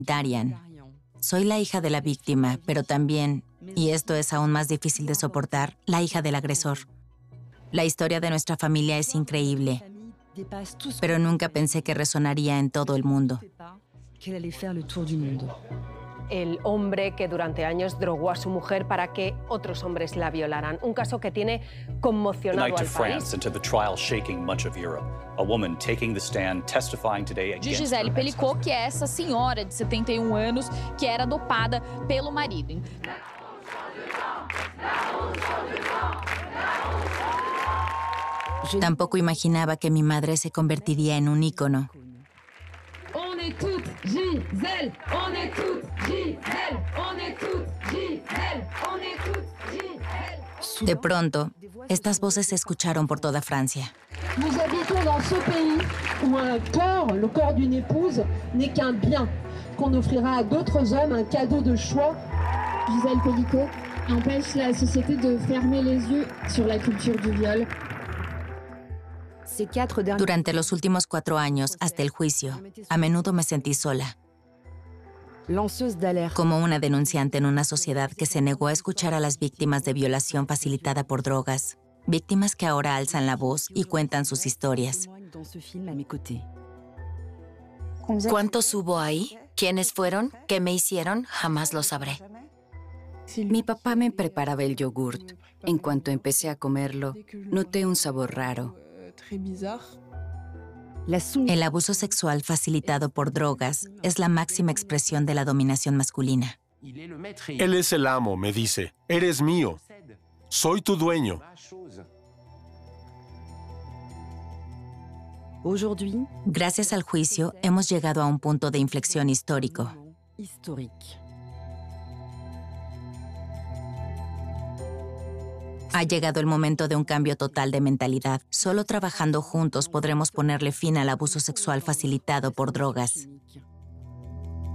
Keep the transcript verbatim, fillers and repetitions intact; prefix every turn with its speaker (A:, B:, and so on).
A: Darian. Soy la hija de la víctima, pero también, y esto es aún más difícil de soportar, la hija del agresor. La historia de nuestra familia es increíble, pero nunca pensé que resonaría en todo el mundo.
B: El hombre que durante años drogó a su mujer para que otros hombres la violaran. Un caso que tiene conmocionado al país.
C: De Gisele Pelicot, que é essa senhora de setenta e um anos que era dopada pelo marido.
A: Tampoco imaginaba que mi madre se convertiría en un ícono.
D: On écoute Gisele, on écoute Gisele, on écoute Gisele, on écoute Gisele.
A: De pronto, estas voces se escucharon por toda Francia.
D: Nous habitons dans ce pays où un corps, le corps d'une épouse, n'est qu'un bien, qu'on offrira à d'autres hommes un cadeau de choix.
E: Gisele Pelicot empêche la société de fermer les yeux sur la culture du viol.
A: Durante los últimos cuatro años, hasta el juicio, a menudo me sentí sola. Como una denunciante en una sociedad que se negó a escuchar a las víctimas de violación facilitada por drogas. Víctimas que ahora alzan la voz y cuentan sus historias.
F: ¿Cuántos hubo ahí? ¿Quiénes fueron? ¿Qué me hicieron? Jamás lo sabré.
G: Mi papá me preparaba el yogurt. En cuanto empecé a comerlo, noté un sabor raro.
A: El abuso sexual facilitado por drogas es la máxima expresión de la dominación masculina.
H: Él es el amo, me dice. Eres mío. Soy tu dueño.
A: Gracias al juicio, hemos llegado a un punto de inflexión histórico. Ha llegado el momento de un cambio total de mentalidad. Solo trabajando juntos podremos ponerle fin al abuso sexual facilitado por drogas.